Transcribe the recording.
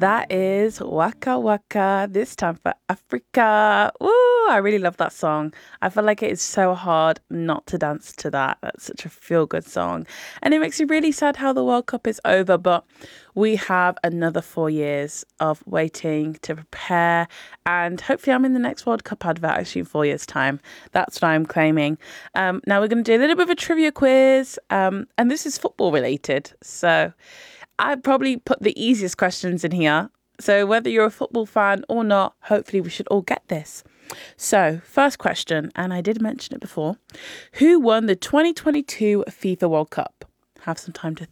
That is Waka Waka, this time for Africa. Woo! I really love that song. I feel like it is so hard not to dance to that. That's such a feel-good song. And it makes me really sad how the World Cup is over, but we have another 4 years of waiting to prepare. And hopefully I'm in the next World Cup advert actually in 4 years' time. That's what I'm claiming. Now we're going to do a little bit of a trivia quiz. And this is football related. So I probably put the easiest questions in here. So whether you're a football fan or not, hopefully we should all get this. So first question, and I did mention it before. Who won the 2022 FIFA World Cup? Have some time to